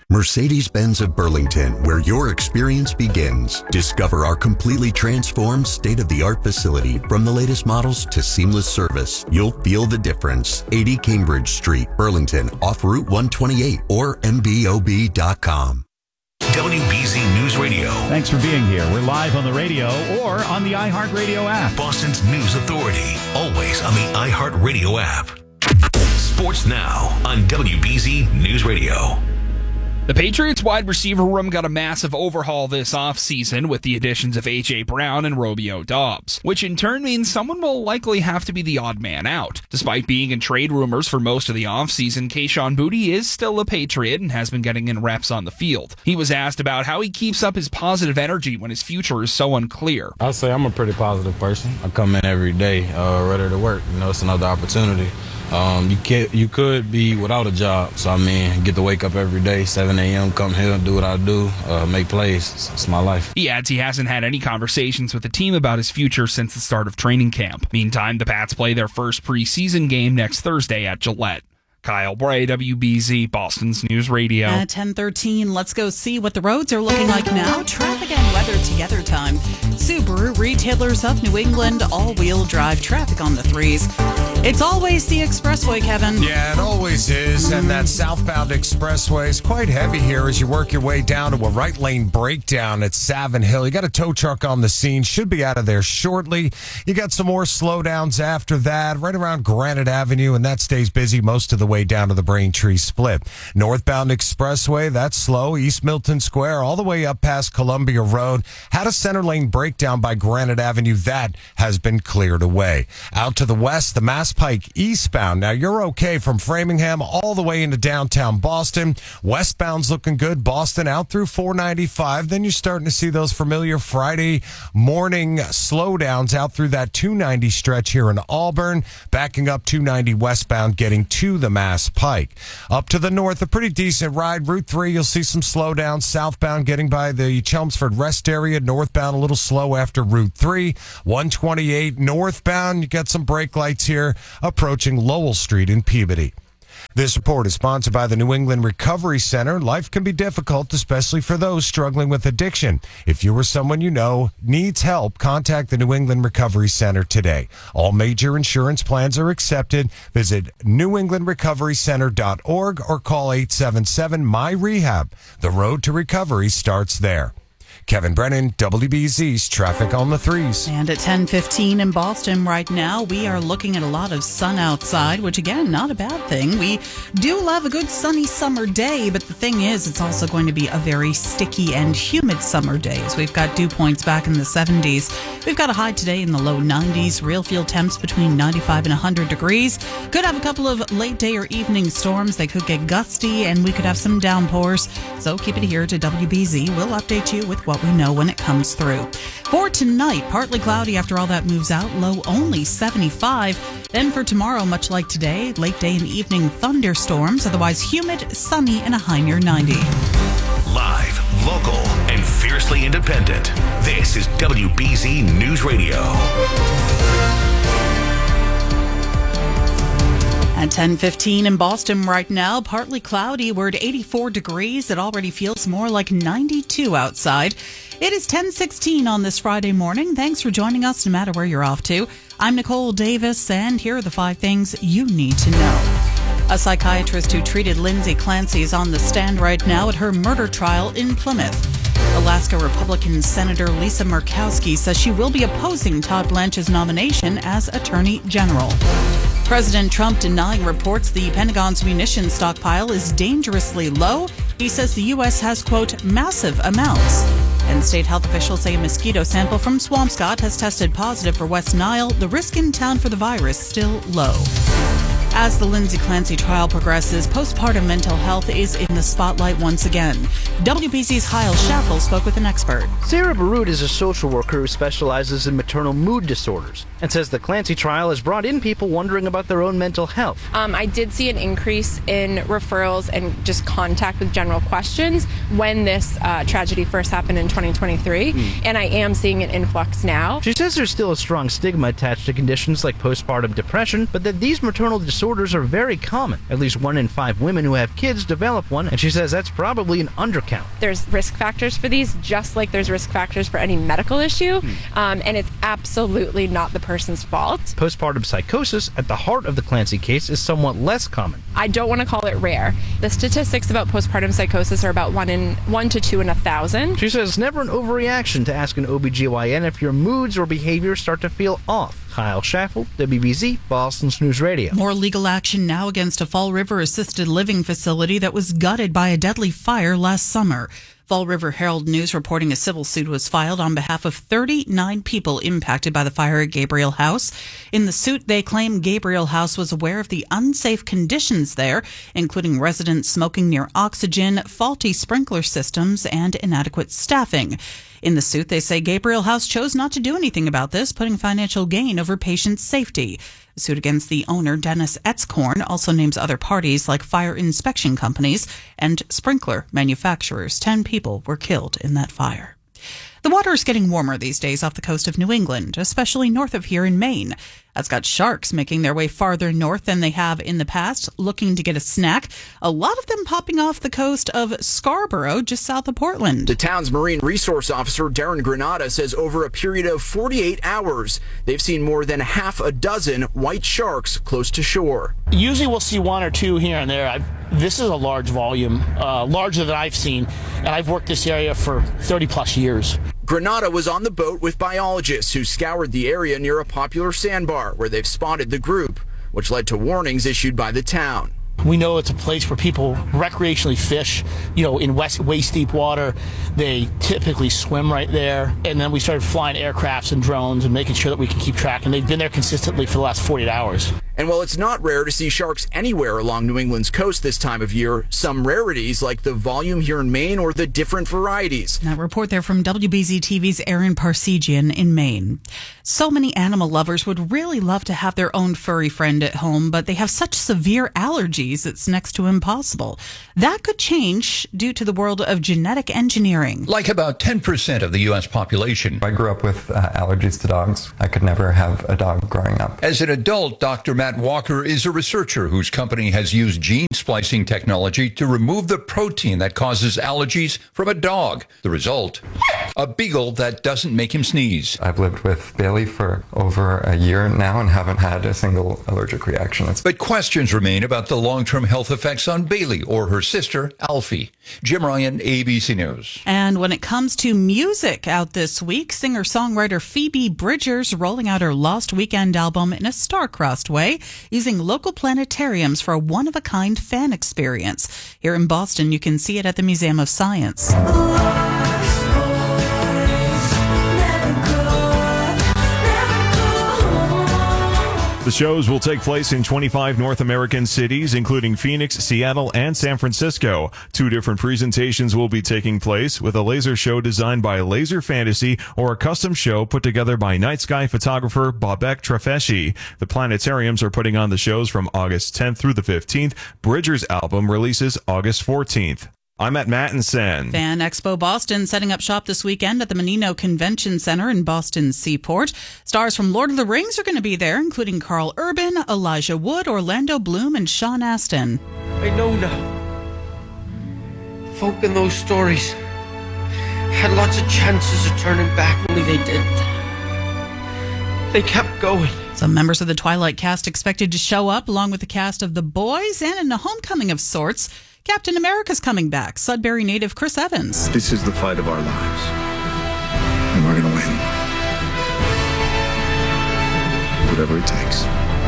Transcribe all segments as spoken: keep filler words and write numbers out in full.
Mercedes-Benz of Burlington, where your experience begins. Discover our completely transformed state-of-the-art facility. From the latest models to seamless service, you'll feel the difference. eighty Cambridge Street, Burlington, off Route one twenty-eight or M B O B dot com. W B Z News Radio. Thanks for being here. We're live on the radio or on the iHeartRadio app. Boston's News Authority, always on the iHeartRadio app. Sports Now on W B Z News Radio. The Patriots wide receiver room got a massive overhaul this offseason with the additions of A J. Brown and Romeo Doubs, which in turn means someone will likely have to be the odd man out. Despite being in trade rumors for most of the offseason, Kayshon Boutte is still a Patriot and has been getting in reps on the field. He was asked about how he keeps up his positive energy when his future is so unclear. I'll say I'm a pretty positive person. I come in every day uh, ready to work. You know, it's another opportunity. Um, you can you could be without a job, so I mean, get to wake up every day, seven a.m., come here, do what I do, uh, make plays. It's, it's my life. He adds he hasn't had any conversations with the team about his future since the start of training camp. Meantime, the Pats play their first preseason game next Thursday at Gillette. Kyle Bray, W B Z, Boston's News Radio. At ten thirteen, let's go see what the roads are looking like now. Traffic and weather together time. Subaru, retailers of New England, all-wheel drive traffic on the threes. It's always the expressway, Kevin. Yeah, it always is. And that southbound expressway is quite heavy here as you work your way down to a right lane breakdown at Savin Hill. You got a tow truck on the scene. Should be out of there shortly. You got some more slowdowns after that, right around Granite Avenue, and that stays busy most of the way down to the Braintree Split. Northbound expressway, that's slow. East Milton Square, all the way up past Columbia Road. Had a center lane breakdown by Granite Avenue. That has been cleared away. Out to the west, the Mass Pike eastbound. Now, you're okay from Framingham all the way into downtown Boston. Westbound's looking good. Boston out through four ninety-five. Then you're starting to see those familiar Friday morning slowdowns out through that two ninety stretch here in Auburn. Backing up two ninety westbound, getting to the Mass Pike. Up to the north, a pretty decent ride. Route three, you'll see some slowdowns. Southbound getting by the Chelmsford Rest area. Northbound a little slow after Route three. one twenty-eight northbound, you got some brake lights here approaching Lowell Street in Peabody. This report is sponsored by the New England Recovery Center. Life can be difficult, especially for those struggling with addiction. If you or someone you know needs help, contact the New England Recovery Center today. All major insurance plans are accepted. Visit new england recovery center dot org or call eight seven seven M Y rehab. The road to recovery starts there. Kevin Brennan, W B Z's Traffic on the Threes. And at ten fifteen in Boston right now, we are looking at a lot of sun outside, which again, not a bad thing. We do love a good sunny summer day, but the thing is, it's also going to be a very sticky and humid summer day. So we've got dew points back in the seventies. We've got a high today in the low nineties. Real field temps between ninety-five and one hundred degrees. Could have a couple of late day or evening storms. They could get gusty, and we could have some downpours. So keep it here to W B Z. We'll update you with what we know when it comes through. For tonight, partly cloudy after all that moves out, low only seventy-five. Then for tomorrow, much like today, late day and evening thunderstorms, otherwise humid, sunny, and a high near ninety. Live, local, and fiercely independent. This is W B Z News Radio. At ten fifteen in Boston right now, partly cloudy. We're at eighty-four degrees. It already feels more like ninety-two outside. It is ten sixteen on this Friday morning. Thanks for joining us no matter where you're off to. I'm Nicole Davis, and here are the five things you need to know. A psychiatrist who treated Lindsay Clancy is on the stand right now at her murder trial in Plymouth. Alaska Republican Senator Lisa Murkowski says she will be opposing Todd Blanche's nomination as Attorney General. President Trump denying reports the Pentagon's munitions stockpile is dangerously low. He says the U S has, quote, massive amounts. And state health officials say a mosquito sample from Swampscott has tested positive for West Nile. The risk in town for the virus still low. As the Lindsay Clancy trial progresses, postpartum mental health is in the spotlight once again. W B Z's Kyle Schaffel spoke with an expert. Sarah Baroud is a social worker who specializes in maternal mood disorders and says the Clancy trial has brought in people wondering about their own mental health. Um, I did see an increase in referrals and just contact with general questions when this uh, tragedy first happened in twenty twenty-three, mm. and I am seeing an influx now. She says there's still a strong stigma attached to conditions like postpartum depression, but that these maternal disorders disorders are very common. At least one in five women who have kids develop one, and she says that's probably an undercount. There's risk factors for these, just like there's risk factors for any medical issue, hmm. um, and it's absolutely not the person's fault. Postpartum psychosis, at the heart of the Clancy case, is somewhat less common. I don't want to call it rare. The statistics about postpartum psychosis are about one in one to two in a thousand. She says it's never an overreaction to ask an O B G Y N if your moods or behaviors start to feel off. Kyle Schaffel, W B Z, Boston's News Radio. More legal action now against a Fall River assisted living facility that was gutted by a deadly fire last summer. Fall River Herald News reporting a civil suit was filed on behalf of thirty-nine people impacted by the fire at Gabriel House. In the suit, they claim Gabriel House was aware of the unsafe conditions there, including residents smoking near oxygen, faulty sprinkler systems, and inadequate staffing. In the suit, they say Gabriel House chose not to do anything about this, putting financial gain over patient safety. The suit against the owner, Dennis Etzkorn, also names other parties like fire inspection companies and sprinkler manufacturers. Ten people were killed in that fire. The water is getting warmer these days off the coast of New England, especially north of here in Maine. That's got sharks making their way farther north than they have in the past, looking to get a snack. A lot of them popping off the coast of Scarborough, just south of Portland. The town's marine resource officer, Darren Granada, says over a period of forty-eight hours, they've seen more than half a dozen white sharks close to shore. Usually we'll see one or two here and there. I've, this is a large volume, uh, larger than I've seen, and I've worked this area for thirty plus years. Granada was on the boat with biologists who scoured the area near a popular sandbar where they've spotted the group, which led to warnings issued by the town. We know it's a place where people recreationally fish, you know, in west, waist deep water. They typically swim right there. And then we started flying aircrafts and drones and making sure that we can keep track. And they've been there consistently for the last forty-eight hours. And while it's not rare to see sharks anywhere along New England's coast this time of year, some rarities like the volume here in Maine or the different varieties. That report there from W B Z T V's Aaron Parsegian in Maine. So many animal lovers would really love to have their own furry friend at home, but they have such severe allergies it's next to impossible. That could change due to the world of genetic engineering. Like about ten percent of the U S population. I grew up with uh, allergies to dogs. I could never have a dog growing up. As an adult, Doctor Matt Walker is a researcher whose company has used gene splicing technology to remove the protein that causes allergies from a dog. The result? A beagle that doesn't make him sneeze. I've lived with Bailey for over a year now and haven't had a single allergic reaction. It's- but questions remain about the long-term health effects on Bailey or her sister, Alfie. Jim Ryan, A B C News. And when it comes to music out this week, singer-songwriter Phoebe Bridgers rolling out her Lost Weekend album in a star-crossed way, using local planetariums for a one-of-a-kind fan experience. Here in Boston, you can see it at the Museum of Science. The shows will take place in twenty-five North American cities, including Phoenix, Seattle, and San Francisco. Two different presentations will be taking place, with a laser show designed by Laser Fantasy or a custom show put together by night sky photographer Babek Trafeshi. The planetariums are putting on the shows from August tenth through the fifteenth. Bridger's album releases August fourteenth. I'm at Mattinson. Fan Expo Boston setting up shop this weekend at the Menino Convention Center in Boston's Seaport. Stars from Lord of the Rings are going to be there, including Carl Urban, Elijah Wood, Orlando Bloom, and Sean Astin. I know now. Folk in those stories had lots of chances of turning back, only they didn't. They kept going. Some members of the Twilight cast expected to show up, along with the cast of The Boys, and in a homecoming of sorts, Captain America's coming back. Sudbury native Chris Evans. This is the fight of our lives, and we're going to win. Whatever it takes.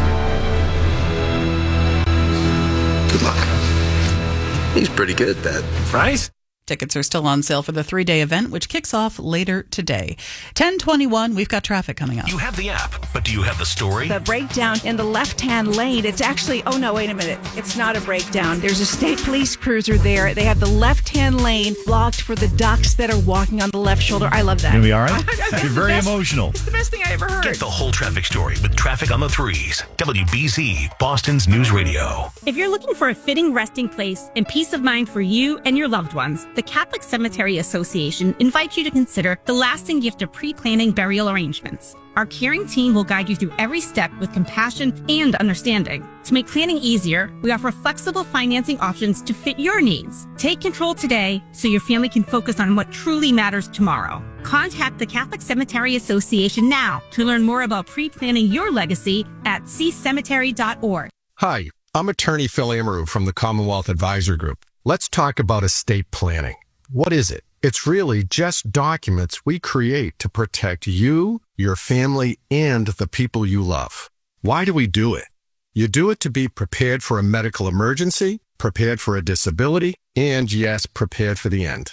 Good luck. He's pretty good at that. Right? Tickets are still on sale for the three-day event, which kicks off later today. ten twenty-one, we've got traffic coming up. You have the app, but do you have the story? The breakdown in the left-hand lane, it's actually, oh no, wait a minute. It's not a breakdown. There's a state police cruiser there. They have the left-hand lane blocked for the ducks that are walking on the left shoulder. I love that. You'll be all right? You're very best, emotional. It's the best thing I ever heard. Get the whole traffic story with Traffic on the Threes. W B Z, Boston's News Radio. If you're looking for a fitting resting place and peace of mind for you and your loved ones, the Catholic Cemetery Association invites you to consider the lasting gift of pre-planning burial arrangements. Our caring team will guide you through every step with compassion and understanding. To make planning easier, we offer flexible financing options to fit your needs. Take control today so your family can focus on what truly matters tomorrow. Contact the Catholic Cemetery Association now to learn more about pre-planning your legacy at c cemetery dot org. Hi, I'm attorney Phil Amaru from the Commonwealth Advisor Group. Let's talk about estate planning. What is it? It's really just documents we create to protect you, your family, and the people you love. Why do we do it? You do it to be prepared for a medical emergency, prepared for a disability, and yes, prepared for the end.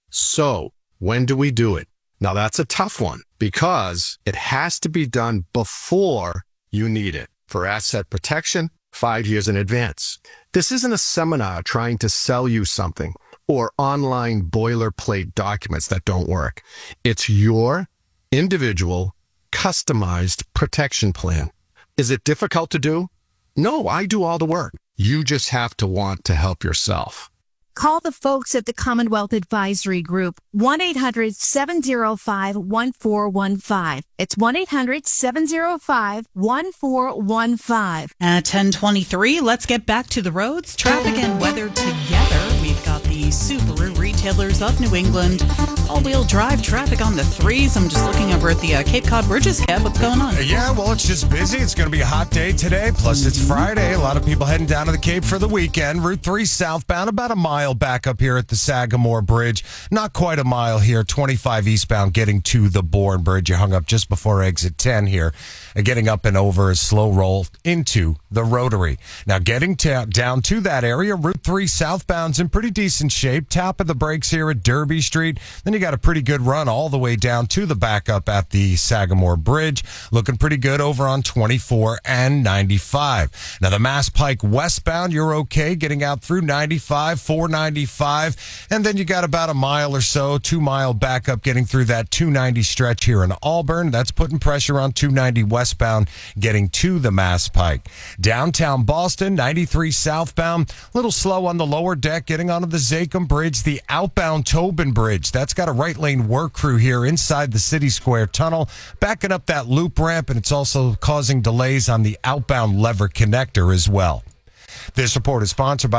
So, when do we do it? Now that's a tough one because it has to be done before you need it for asset protection five years in advance. This isn't a seminar trying to sell you something or online boilerplate documents that don't work. It's your individual, customized protection plan. Is it difficult to do? No, I do all the work. You just have to want to help yourself. Call the folks at the Commonwealth Advisory Group, one eight hundred seven oh five one four one five. It's one eight hundred seven oh five one four one five. At ten twenty-three, let's get back to the roads, traffic and weather together. We've got the Subaru Retailers of New England all-wheel drive traffic on the threes. I'm just looking over at the uh, Cape Cod Bridges. Kev, what's going on? Yeah, well, it's just busy. It's going to be a hot day today. Plus, it's Friday. A lot of people heading down to the Cape for the weekend. Route three southbound, about a mile back up here at the Sagamore Bridge. Not quite a mile here. twenty-five eastbound getting to the Bourne Bridge. You hung up just before exit ten here. And getting up and over a slow roll into the Rotary. Now, getting to, down to that area, Route three southbound's in pretty decent shape. Top of the brakes here at Derby Street. Then you got a pretty good run all the way down to the backup at the Sagamore Bridge. Looking pretty good over on twenty-four and ninety-five. Now, the Mass Pike westbound, you're okay getting out through ninety-five, four ninety-five. And then you got about a mile or so, two mile backup getting through that two ninety stretch here in Auburn. That's putting pressure on two ninety westbound getting to the Mass Pike. Downtown Boston, ninety-three southbound, a little slow on the lower deck getting onto the Zakim Bridge, the outbound Tobin Bridge. That's got a right lane work crew here inside the City Square Tunnel, backing up that loop ramp, and it's also causing delays on the outbound Lever Connector as well. This report is sponsored by